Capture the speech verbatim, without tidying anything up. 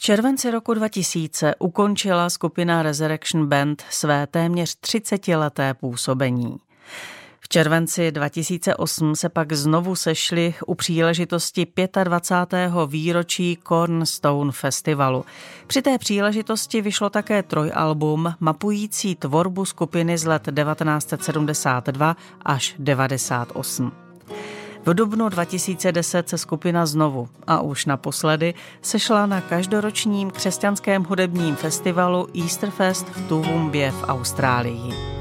červenci roku dva tisíce ukončila skupina Resurrection Band své téměř třicetileté působení. V červenci dva tisíce osm se pak znovu sešli u příležitosti dvacátého pátého výročí Cornerstone Festivalu. Při té příležitosti vyšlo také trojalbum mapující tvorbu skupiny z let devatenáct set sedmdesát dva až devadesát osm. V dubnu dva tisíce deset se skupina znovu a už naposledy sešla na každoročním křesťanském hudebním festivalu Easterfest v Toowoomba v Austrálii.